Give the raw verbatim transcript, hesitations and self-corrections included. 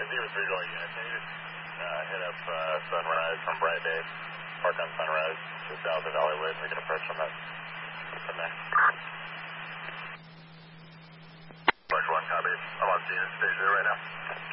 Zebra three going unit. Can you just uh, hit up uh, Sunrise from Bright Bay? Park on Sunrise, just south of Hollywood. We can approach from that. From there. Bunch one, copy. I'm on scene at stage zero right now.